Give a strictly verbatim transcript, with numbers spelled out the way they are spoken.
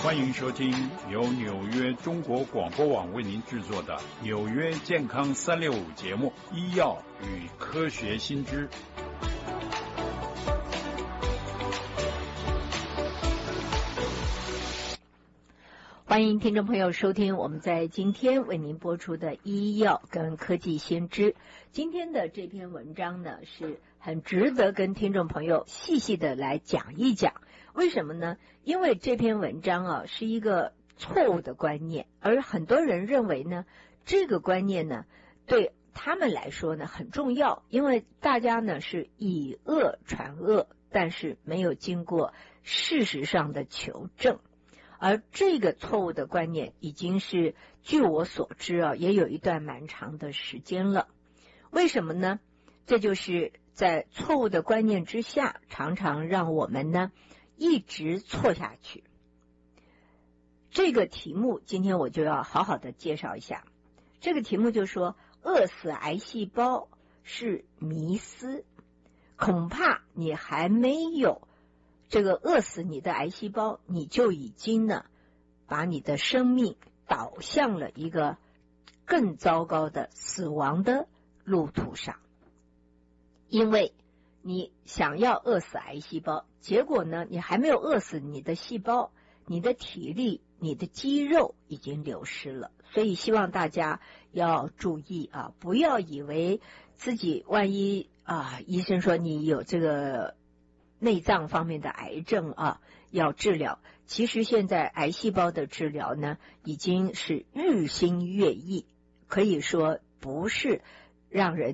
欢迎收听由纽约中国广播网为您制作的《纽约健康三六五》节目《医药与科学新知》。 欢迎听众朋友收听我们在今天为您播出的医药跟科技新知。今天的这篇文章呢，是很值得跟听众朋友细细的来讲一讲。为什么呢？因为这篇文章啊是一个错误的观念，而很多人认为呢，这个观念呢对他们来说呢很重要，因为大家呢是以恶传恶，但是没有经过事实上的求证。而这个错误的观念已经是据我所知啊，也有一段蛮长的时间了。为什么呢？这就是在错误的观念之下，常常让我们呢一直错下去。这个题目今天我就要好好的介绍一下。这个题目就说，饿死癌细胞是迷思，恐怕你还没有这个饿死你的癌细胞，你就已经呢把你的生命导向了一个更糟糕的死亡的路途上。因为你想要饿死癌细胞，结果呢你还没有饿死你的细胞，你的体力你的肌肉已经流失了。所以希望大家要注意啊，不要以为自己万一啊医生说你有这个内脏方面的癌症啊要治疗，其实现在癌细胞的治疗呢已经是日新月异，可以说不是让人